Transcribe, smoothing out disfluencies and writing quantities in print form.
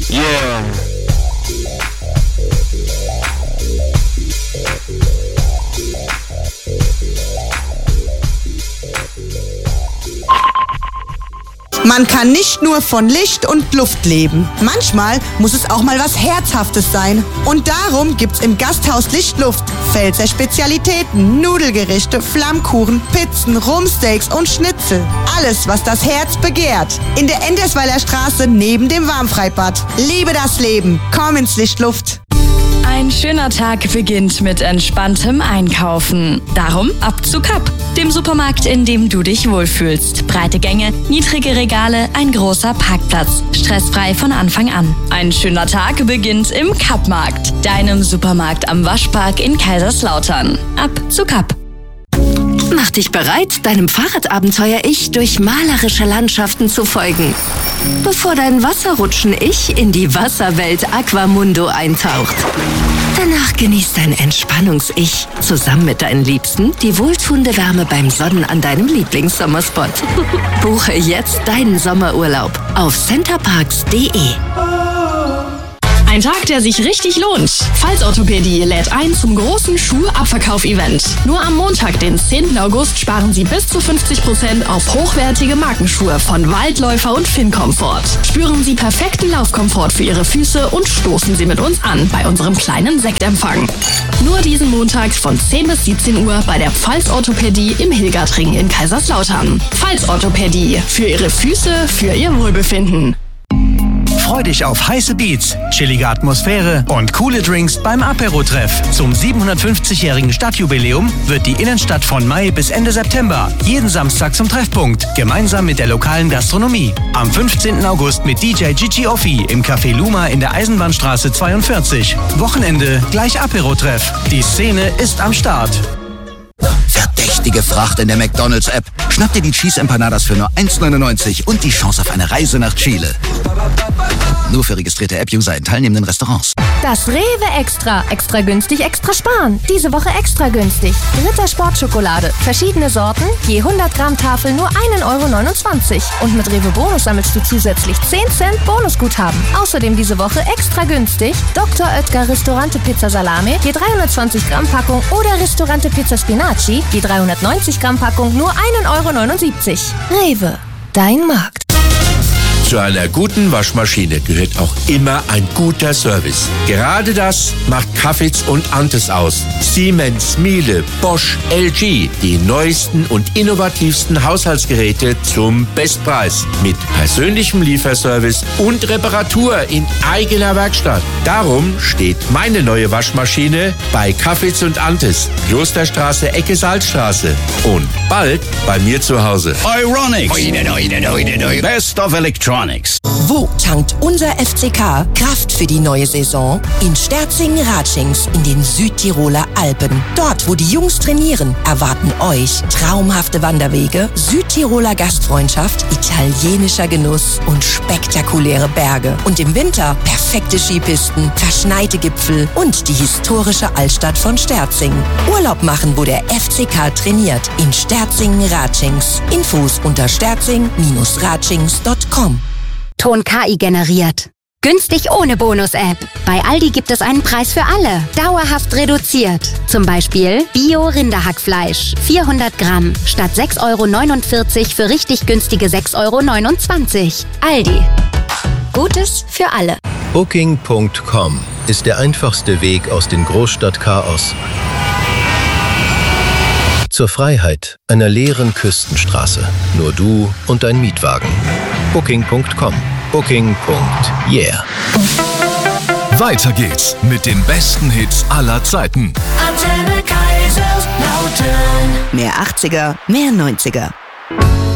Yeah. Man kann nicht nur von Licht und Luft leben. Manchmal muss es auch mal was Herzhaftes sein. Und darum gibt's im Gasthaus Lichtluft Pfälzer Spezialitäten, Nudelgerichte, Flammkuchen, Pizzen, Rumsteaks und Schnitzel. Alles, was das Herz begehrt. In der Endersweiler Straße neben dem Warmfreibad. Liebe das Leben. Komm ins Lichtluft. Ein schöner Tag beginnt mit entspanntem Einkaufen. Darum ab zu Kapp, dem Supermarkt, in dem du dich wohlfühlst. Breite Gänge, niedrige Regale, ein großer Parkplatz. Stressfrei von Anfang an. Ein schöner Tag beginnt im Kappmarkt, deinem Supermarkt am Waschpark in Kaiserslautern. Ab zu Kapp. Mach dich bereit, deinem Fahrradabenteuer-Ich durch malerische Landschaften zu folgen, bevor dein Wasserrutschen-Ich in die Wasserwelt Aquamundo eintaucht. Danach genießt dein Entspannungs-Ich zusammen mit deinen Liebsten die wohltuende Wärme beim Sonnen an deinem Lieblingssommerspot. Buche jetzt deinen Sommerurlaub auf centerparks.de. Ein Tag, der sich richtig lohnt. Pfalz Orthopädie lädt ein zum großen Schuhabverkauf-Event. Nur am Montag, den 10. August, sparen Sie bis zu 50% auf hochwertige Markenschuhe von Waldläufer und Fincomfort. Spüren Sie perfekten Laufkomfort für Ihre Füße und stoßen Sie mit uns an bei unserem kleinen Sektempfang. Nur diesen Montag von 10 bis 17 Uhr bei der Pfalz Orthopädie im Hilgertring in Kaiserslautern. Pfalz Orthopädie. Für Ihre Füße, für Ihr Wohlbefinden. Freu dich auf heiße Beats, chillige Atmosphäre und coole Drinks beim Apero-Treff. Zum 750-jährigen Stadtjubiläum wird die Innenstadt von Mai bis Ende September jeden Samstag zum Treffpunkt, gemeinsam mit der lokalen Gastronomie. Am 15. August mit DJ Gigi Offi im Café Luma in der Eisenbahnstraße 42. Wochenende gleich Apero-Treff. Die Szene ist am Start. Verdächtige Fracht in der McDonald's-App. Schnapp dir die Cheese Empanadas für nur 1,99 und die Chance auf eine Reise nach Chile. Nur für registrierte App-User in teilnehmenden Restaurants. Das Rewe Extra. Extra günstig, extra sparen. Diese Woche extra günstig. Ritter Sportschokolade. Verschiedene Sorten, je 100 Gramm Tafel nur 1,29 €. Und mit Rewe Bonus sammelst du zusätzlich 10 Cent Bonusguthaben. Außerdem diese Woche extra günstig Dr. Oetker Ristorante Pizza Salame, je 320 Gramm Packung oder Ristorante Pizza Spinaci, je 390 Gramm Packung nur 1,79 €. Rewe, dein Markt. Zu einer guten Waschmaschine gehört auch immer ein guter Service. Gerade das macht Caffitz und Antes aus. Siemens, Miele, Bosch, LG. Die neuesten und innovativsten Haushaltsgeräte zum Bestpreis. Mit persönlichem Lieferservice und Reparatur in eigener Werkstatt. Darum steht meine neue Waschmaschine bei Caffitz und Antes. Klosterstraße, Ecke Salzstraße. Und bald bei mir zu Hause. Euronics. Best of Electronics. Wo tankt unser FCK Kraft für die neue Saison? In Sterzing-Ratschings in den Südtiroler Alpen. Dort, wo die Jungs trainieren, erwarten euch traumhafte Wanderwege, Südtiroler Gastfreundschaft, italienischer Genuss und spektakuläre Berge. Und im Winter perfekte Skipisten, verschneite Gipfel und die historische Altstadt von Sterzing. Urlaub machen, wo der FCK trainiert. In Sterzing-Ratschings. Infos unter sterzing-ratschings.com. Ton KI generiert. Günstig ohne Bonus-App. Bei Aldi gibt es einen Preis für alle. Dauerhaft reduziert. Zum Beispiel Bio-Rinderhackfleisch. 400 Gramm. Statt 6,49 € für richtig günstige 6,29 €. Aldi. Gutes für alle. Booking.com ist der einfachste Weg aus dem Großstadtchaos zur Freiheit einer leeren Küstenstraße. Nur du und dein Mietwagen. Booking.com. Booking.yeah. Weiter geht's mit den besten Hits aller Zeiten. Antenne Kaiserslautern. Mehr 80er, mehr 90er.